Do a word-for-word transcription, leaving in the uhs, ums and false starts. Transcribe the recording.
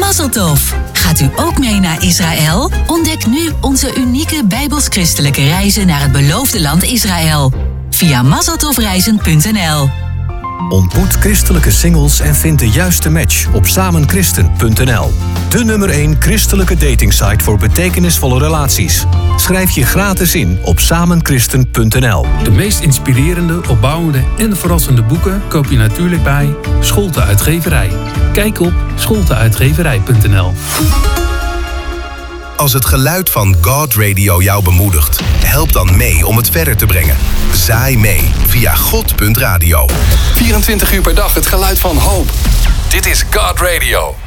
Mazel tov! Gaat u ook mee naar Israël? Ontdek nu onze unieke bijbels-christelijke reizen naar het beloofde land Israël. Via mazeltovreizen punt n l. Ontmoet christelijke singles en vind de juiste match op samen christen punt n l. De nummer één christelijke datingsite voor betekenisvolle relaties. Schrijf je gratis in op samen christen punt n l. De meest inspirerende, opbouwende en verrassende boeken koop je natuurlijk bij Scholte Uitgeverij. Kijk op scholte uitgeverij punt n l. Als het geluid van God Radio jou bemoedigt, help dan mee om het verder te brengen. Zaai mee via god punt radio. vierentwintig uur per dag het geluid van hoop. Dit is God Radio.